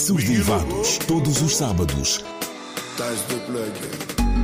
Seus derivados, todos os sábados. Tais de plug.